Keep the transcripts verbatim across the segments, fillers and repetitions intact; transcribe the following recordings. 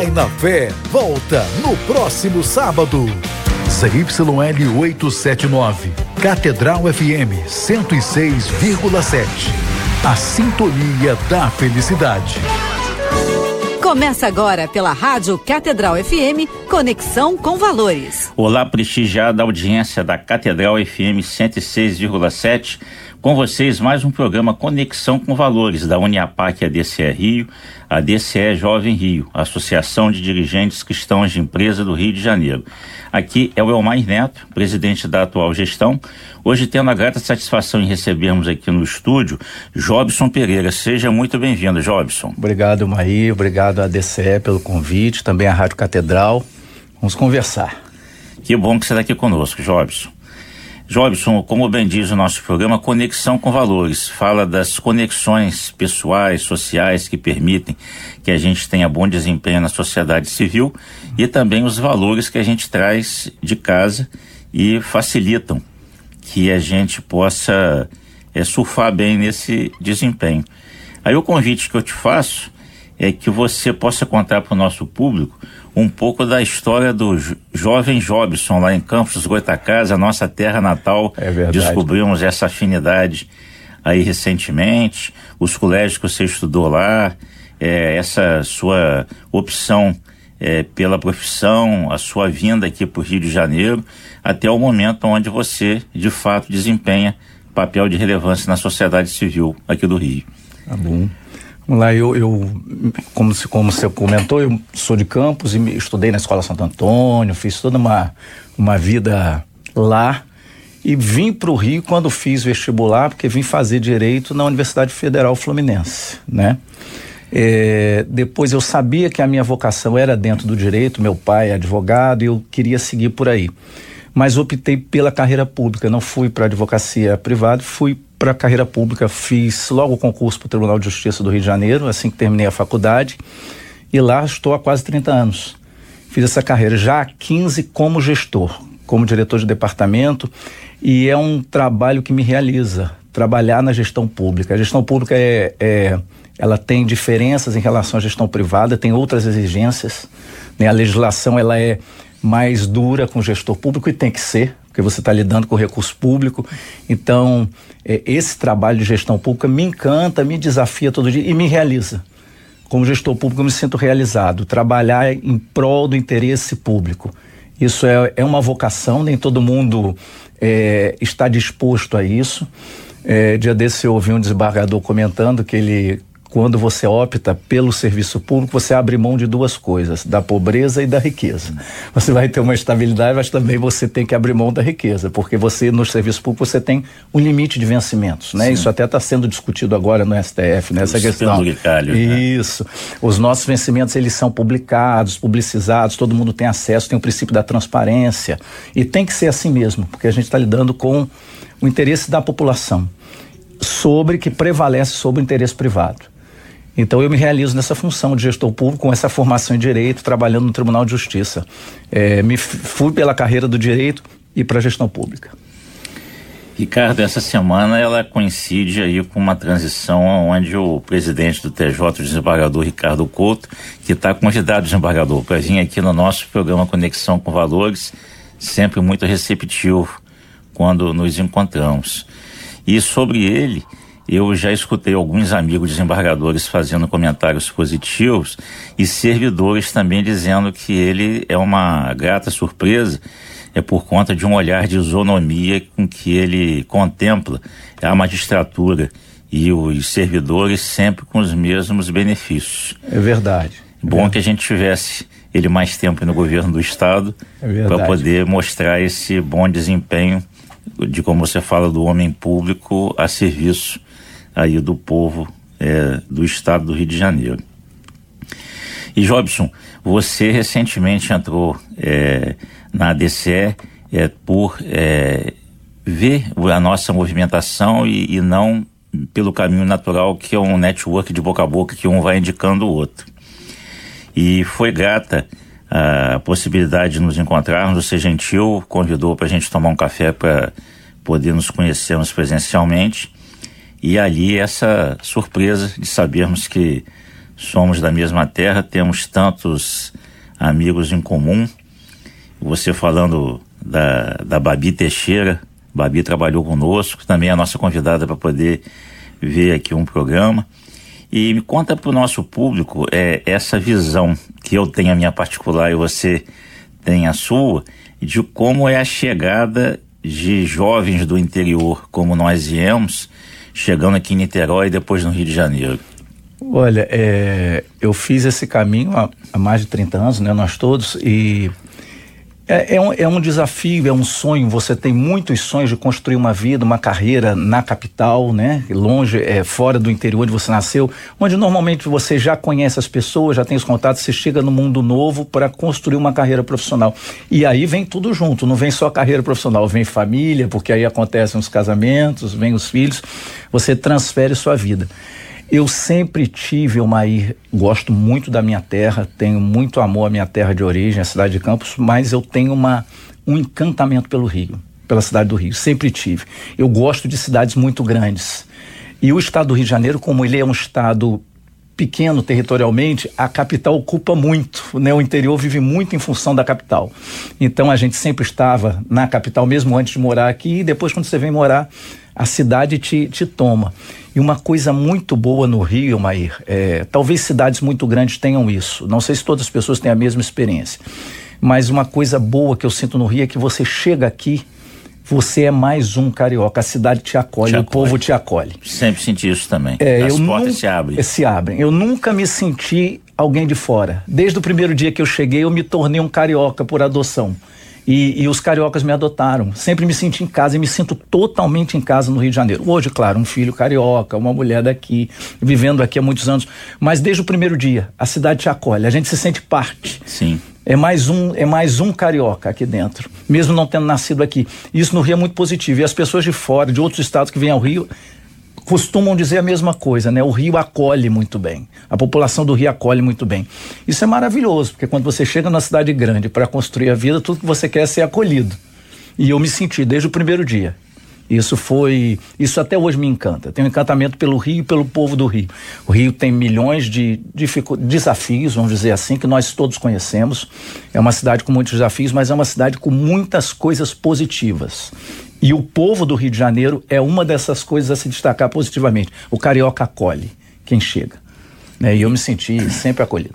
Vem na Fé volta no próximo sábado. Z Y L oitocentos e setenta e nove, Catedral F M cento e seis vírgula sete. A sintonia da felicidade. Começa agora pela Rádio Catedral F M, Conexão com Valores. Olá, prestigiada audiência da Catedral F M cento e seis vírgula sete. Com vocês mais um programa Conexão com Valores da Uniapac A D C E Rio, A D C E Jovem Rio, Associação de Dirigentes Cristãos de Empresa do Rio de Janeiro. Aqui é o Elmar Neto, presidente da atual gestão. Hoje tendo a grata satisfação em recebermos aqui no estúdio Jobson Pereira. Seja muito bem-vindo, Jobson. Obrigado, Maí, obrigado à A D C E pelo convite, também à Rádio Catedral. Vamos conversar. Que bom que você está aqui conosco, Jobson. Jobson, como bem diz o nosso programa, Conexão com Valores, fala das conexões pessoais, sociais que permitem que a gente tenha bom desempenho na sociedade civil e também os valores que a gente traz de casa e facilitam que a gente possa é, surfar bem nesse desempenho. Aí o convite que eu te faço é que você possa contar para o nosso público um pouco da história do jo- jovem Jobson lá em Campos dos Goytacazes, a nossa terra natal. É verdade. Descobrimos essa afinidade aí recentemente, os colégios que você estudou lá, é, essa sua opção é, pela profissão, a sua vinda aqui para o Rio de Janeiro, até o momento onde você, de fato, desempenha papel de relevância na sociedade civil aqui do Rio. Tá bom. Vamos lá, eu, eu como, se, como você comentou, eu sou de Campos e me, estudei na Escola Santo Antônio, fiz toda uma, uma vida lá e vim para o Rio quando fiz vestibular, porque vim fazer Direito na Universidade Federal Fluminense, né? É, depois eu sabia que a minha vocação era dentro do direito, meu pai é advogado e eu queria seguir por aí. Mas optei pela carreira pública, não fui para a advocacia privada, fui para a carreira pública, fiz logo o concurso para o Tribunal de Justiça do Rio de Janeiro, assim que terminei a faculdade, e lá estou há quase trinta anos. Fiz essa carreira já há quinze como gestor, como diretor de departamento, e é um trabalho que me realiza, trabalhar na gestão pública. A gestão pública é, é, ela tem diferenças em relação à gestão privada, tem outras exigências, né? A legislação ela é mais dura com o gestor público e tem que ser, porque você está lidando com o recurso público. Então, é, esse trabalho de gestão pública me encanta, me desafia todo dia e me realiza. Como gestor público, eu me sinto realizado. Trabalhar em prol do interesse público. Isso é, é uma vocação, nem todo mundo é, está disposto a isso. É, dia desse eu ouvi um desembargador comentando que ele... Quando você opta pelo serviço público, você abre mão de duas coisas, da pobreza e da riqueza. Você vai ter uma estabilidade, mas também você tem que abrir mão da riqueza, porque você, no serviço público, você tem um limite de vencimentos, né? Sim. Isso até está sendo discutido agora no S T F, né? Essa questão. Isso. Né? Os nossos vencimentos, eles são publicados, publicizados, todo mundo tem acesso, tem o princípio da transparência. E tem que ser assim mesmo, porque a gente está lidando com o interesse da população, sobre que prevalece sobre o interesse privado. Então eu me realizo nessa função de gestor público, com essa formação em Direito, trabalhando no Tribunal de Justiça. É, me f- fui pela carreira do Direito e para a gestão pública. Ricardo, essa semana ela coincide aí com uma transição onde o presidente do T J, o desembargador Ricardo Couto, que está convidado, desembargador, para vir aqui no nosso programa Conexão com Valores, sempre muito receptivo quando nos encontramos. E sobre ele, eu já escutei alguns amigos desembargadores fazendo comentários positivos e servidores também dizendo que ele é uma grata surpresa, é por conta de um olhar de isonomia com que ele contempla a magistratura e os servidores sempre com os mesmos benefícios. É verdade. Bom é. que a gente tivesse ele mais tempo no governo do estado é para poder mostrar esse bom desempenho de, como você fala, do homem público a serviço aí do povo é, do estado do Rio de Janeiro. E Jobson, você recentemente entrou é, na A D C E é, por é, ver a nossa movimentação e, e não pelo caminho natural, que é um network de boca a boca que um vai indicando o outro. E foi grata a possibilidade de nos encontrarmos. Você gentil convidou para a gente tomar um café para poder nos conhecermos presencialmente. E ali essa surpresa de sabermos que somos da mesma terra, temos tantos amigos em comum. Você falando da, da Babi Teixeira, Babi trabalhou conosco, também é a nossa convidada para poder ver aqui um programa. E me conta para o nosso público é, essa visão que eu tenho a minha particular e você tem a sua, de como é a chegada de jovens do interior, como nós viemos, chegando aqui em Niterói e depois no Rio de Janeiro. Olha, é, eu fiz esse caminho há, há mais de trinta anos, né, nós todos, e é, é, um, é um desafio, é um sonho. Você tem muitos sonhos de construir uma vida, uma carreira na capital, né, longe, é, fora do interior onde você nasceu, onde normalmente você já conhece as pessoas, já tem os contatos, você chega no mundo novo para construir uma carreira profissional. E aí vem tudo junto, não vem só a carreira profissional, vem família, porque aí acontecem os casamentos, vem os filhos, você transfere sua vida. Eu sempre tive, Omair, gosto muito da minha terra, tenho muito amor à minha terra de origem, a cidade de Campos, mas eu tenho uma, um encantamento pelo Rio, pela cidade do Rio, sempre tive. Eu gosto de cidades muito grandes. E o estado do Rio de Janeiro, como ele é um estado pequeno territorialmente, a capital ocupa muito, né? O interior vive muito em função da capital. Então a gente sempre estava na capital, mesmo antes de morar aqui, e depois quando você vem morar, a cidade te, te toma. E uma coisa muito boa no Rio, Maír, é, talvez cidades muito grandes tenham isso, não sei se todas as pessoas têm a mesma experiência, mas uma coisa boa que eu sinto no Rio é que você chega aqui, você é mais um carioca, a cidade te acolhe, te o acolhe. Povo te acolhe. Sempre senti isso também, é, as eu portas nunca, se abrem. Se abrem. Eu nunca me senti alguém de fora. Desde o primeiro dia que eu cheguei, eu me tornei um carioca por adoção. E, e os cariocas me adotaram. Sempre me senti em casa e me sinto totalmente em casa no Rio de Janeiro. Hoje, claro, um filho carioca, uma mulher daqui, vivendo aqui há muitos anos. Mas desde o primeiro dia, a cidade te acolhe, a gente se sente parte. Sim. É mais um, é mais um carioca aqui dentro, mesmo não tendo nascido aqui. Isso no Rio é muito positivo. E as pessoas de fora, de outros estados que vêm ao Rio, costumam dizer a mesma coisa, né? O Rio acolhe muito bem, a população do Rio acolhe muito bem. Isso é maravilhoso, porque quando você chega na cidade grande para construir a vida, tudo que você quer é ser acolhido. E eu me senti desde o primeiro dia. Isso foi, isso até hoje me encanta. Tenho um encantamento pelo Rio e pelo povo do Rio. O Rio tem milhões de dificu- desafios, vamos dizer assim, que nós todos conhecemos. É uma cidade com muitos desafios, mas é uma cidade com muitas coisas positivas. E o povo do Rio de Janeiro é uma dessas coisas a se destacar positivamente. O carioca acolhe quem chega, né? E eu me senti sempre acolhido.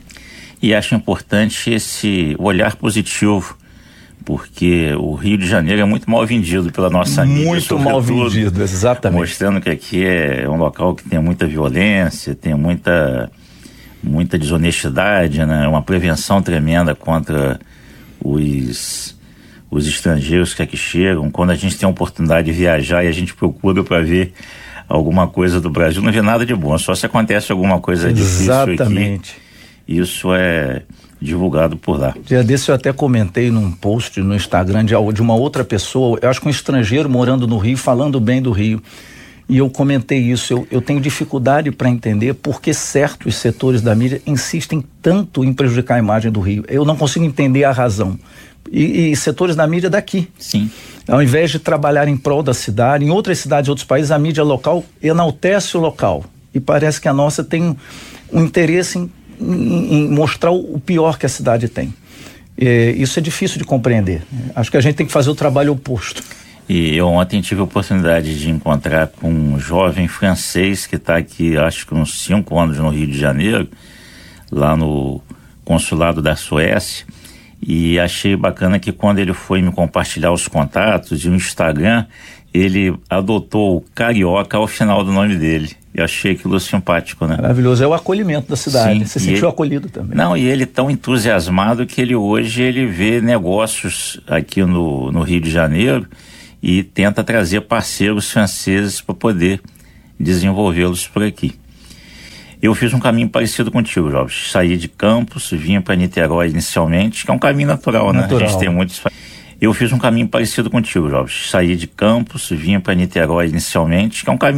E acho importante esse olhar positivo, porque o Rio de Janeiro é muito mal vendido pela nossa mídia. Muito mal vendido, exatamente. Mostrando que aqui é um local que tem muita violência, tem muita, muita desonestidade, né? Uma prevenção tremenda contra os, os estrangeiros que aqui chegam. Quando a gente tem a oportunidade de viajar e a gente procura para ver alguma coisa do Brasil, não vê nada de bom, só se acontece alguma coisa difícil aqui. Exatamente. Isso é divulgado por lá. Dia desse eu até comentei num post no Instagram de, de uma outra pessoa, eu acho que um estrangeiro morando no Rio, falando bem do Rio, e eu comentei isso, eu, eu tenho dificuldade para entender por que certos setores da mídia insistem tanto em prejudicar a imagem do Rio. Eu não consigo entender a razão. E, e setores da mídia daqui. Sim. Ao invés de trabalhar em prol da cidade, em outras cidades, outros países, a mídia local enaltece o local. E parece que a nossa tem um interesse em Em, em mostrar o pior que a cidade tem. É, isso é difícil de compreender. Acho que a gente tem que fazer o trabalho oposto. E eu ontem tive a oportunidade de encontrar com um jovem francês que está aqui, acho que uns cinco anos no Rio de Janeiro, lá no consulado da Suécia, e achei bacana que quando ele foi me compartilhar os contatos e o Instagram, ele adotou o carioca ao final do nome dele. Eu achei aquilo simpático, né? Maravilhoso, é o acolhimento da cidade. Sim, você sentiu ele, acolhido também. Não, e ele tão entusiasmado que ele hoje ele vê negócios aqui no, no Rio de Janeiro e tenta trazer parceiros franceses para poder desenvolvê-los por aqui. Eu fiz um caminho parecido contigo, Jobs. Saí de Campos, vim para Niterói inicialmente, que é um caminho natural, natural. né? A gente tem muitos... Eu fiz um caminho parecido contigo, Jobs. Saí de Campos, vim para Niterói inicialmente, que é um caminho